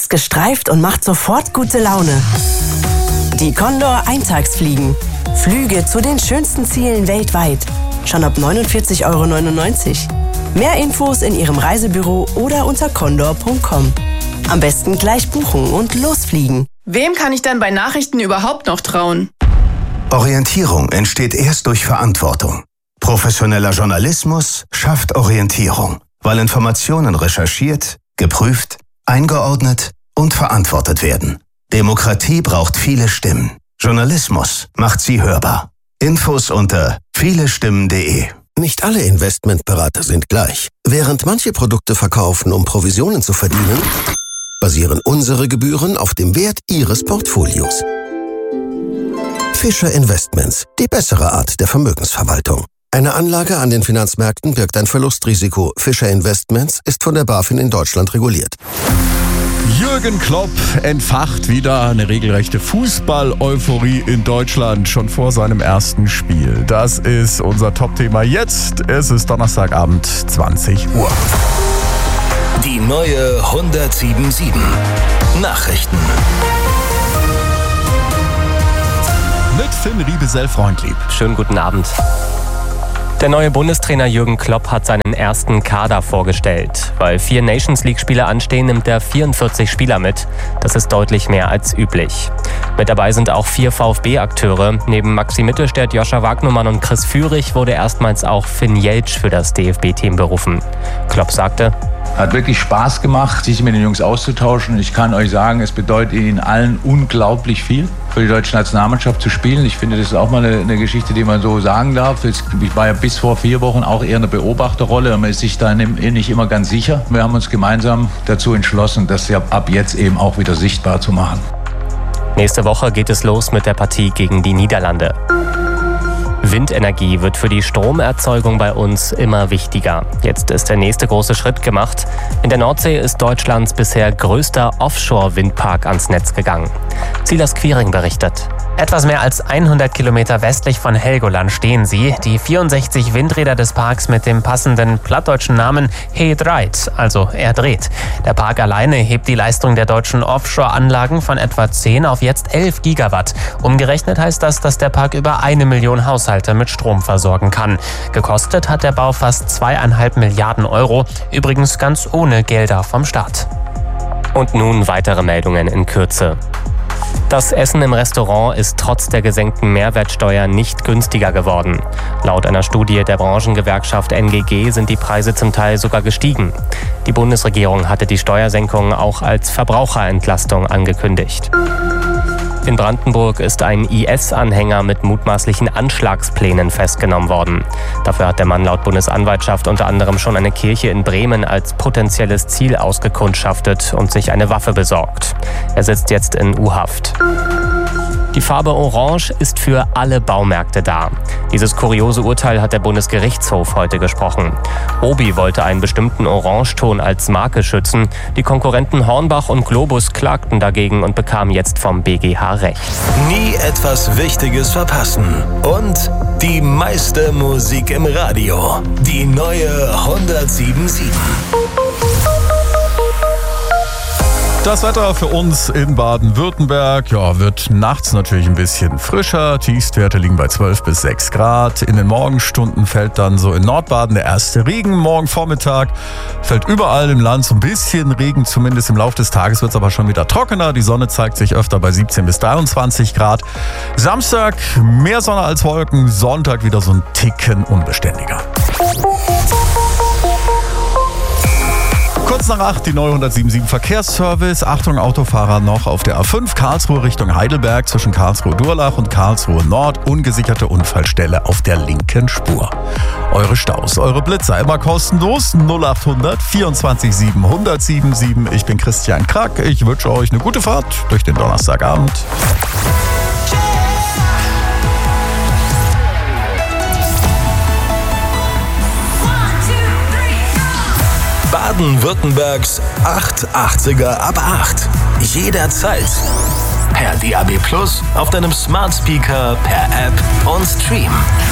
ist gestreift und macht sofort gute Laune. Die Condor Eintagsfliegen. Flüge zu den schönsten Zielen weltweit. Schon ab 49,99 €. Mehr Infos in Ihrem Reisebüro oder unter condor.com. Am besten gleich buchen und losfliegen. Wem kann ich denn bei Nachrichten überhaupt noch trauen? Orientierung entsteht erst durch Verantwortung. Professioneller Journalismus schafft Orientierung, weil Informationen recherchiert, geprüft, eingeordnet und verantwortet werden. Demokratie braucht viele Stimmen. Journalismus macht sie hörbar. Infos unter vielestimmen.de. Nicht alle Investmentberater sind gleich. Während manche Produkte verkaufen, um Provisionen zu verdienen, basieren unsere Gebühren auf dem Wert Ihres Portfolios. Fischer Investments, die bessere Art der Vermögensverwaltung. Eine Anlage an den Finanzmärkten birgt ein Verlustrisiko. Fischer Investments ist von der BaFin in Deutschland reguliert. Jürgen Klopp entfacht wieder eine regelrechte Fußball-Euphorie in Deutschland, schon vor seinem ersten Spiel. Das ist unser Top-Thema jetzt. Es ist Donnerstagabend, 20 Uhr. Die neue 107.7 Nachrichten. Mit Finn Riebesell-Freundlieb. Schönen guten Abend. Der neue Bundestrainer Jürgen Klopp hat seinen ersten Kader vorgestellt. Weil 4 Nations-League-Spiele anstehen, nimmt er 44 Spieler mit. Das ist deutlich mehr als üblich. Mit dabei sind auch 4 VfB-Akteure. Neben Maxi Mittelstädt, Joscha Wagnumann und Chris Führig wurde erstmals auch Finn Jeltsch für das DFB-Team berufen. Klopp sagte: Hat wirklich Spaß gemacht, sich mit den Jungs auszutauschen. Ich kann euch sagen, es bedeutet ihnen allen unglaublich viel, für die deutsche Nationalmannschaft zu spielen. Ich finde, das ist auch mal eine Geschichte, die man so sagen darf. Ich war ja bis vor 4 Wochen auch eher eine Beobachterrolle. Man ist sich da nicht immer ganz sicher. Wir haben uns gemeinsam dazu entschlossen, das ja ab jetzt eben auch wieder sichtbar zu machen. Nächste Woche geht es los mit der Partie gegen die Niederlande. Windenergie wird für die Stromerzeugung bei uns immer wichtiger. Jetzt ist der nächste große Schritt gemacht. In der Nordsee ist Deutschlands bisher größter Offshore-Windpark ans Netz gegangen. Silas Quiring berichtet. Etwas mehr als 100 Kilometer westlich von Helgoland stehen sie, die 64 Windräder des Parks mit dem passenden plattdeutschen Namen He Draait, also er dreht. Der Park alleine hebt die Leistung der deutschen Offshore-Anlagen von etwa 10 auf jetzt 11 Gigawatt. Umgerechnet heißt das, dass der Park über 1 Million Haushalte mit Strom versorgen kann. Gekostet hat der Bau fast 2,5 Milliarden Euro, übrigens ganz ohne Gelder vom Staat. Und nun weitere Meldungen in Kürze. Das Essen im Restaurant ist trotz der gesenkten Mehrwertsteuer nicht günstiger geworden. Laut einer Studie der Branchengewerkschaft NGG sind die Preise zum Teil sogar gestiegen. Die Bundesregierung hatte die Steuersenkung auch als Verbraucherentlastung angekündigt. In Brandenburg ist ein IS-Anhänger mit mutmaßlichen Anschlagsplänen festgenommen worden. Dafür hat der Mann laut Bundesanwaltschaft unter anderem schon eine Kirche in Bremen als potenzielles Ziel ausgekundschaftet und sich eine Waffe besorgt. Er sitzt jetzt in U-Haft. Die Farbe Orange ist für alle Baumärkte da. Dieses kuriose Urteil hat der Bundesgerichtshof heute gesprochen. Obi wollte einen bestimmten Orangeton als Marke schützen. Die Konkurrenten Hornbach und Globus klagten dagegen und bekamen jetzt vom BGH Recht. Nie etwas Wichtiges verpassen. Und die meiste Musik im Radio. Die neue 107.7. Das Wetter für uns in Baden-Württemberg wird nachts natürlich ein bisschen frischer. Tiefstwerte liegen bei 12 bis 6 Grad. In den Morgenstunden fällt dann so in Nordbaden der erste Regen. Morgen Vormittag fällt überall im Land so ein bisschen Regen. Zumindest im Laufe des Tages wird es aber schon wieder trockener. Die Sonne zeigt sich öfter bei 17 bis 23 Grad. Samstag mehr Sonne als Wolken. Sonntag wieder so ein Ticken unbeständiger. Kurz nach 8 die neue 107.7 Verkehrsservice. Achtung, Autofahrer noch auf der A5 Karlsruhe Richtung Heidelberg zwischen Karlsruhe-Durlach und Karlsruhe Nord. Ungesicherte Unfallstelle auf der linken Spur. Eure Staus, eure Blitzer immer kostenlos. 0800 24 7 1077. Ich bin Christian Krack. Ich wünsche euch eine gute Fahrt durch den Donnerstagabend. Baden-Württembergs 880er ab 8. Jederzeit. Per DAB+, auf deinem Smart Speaker, per App und Stream.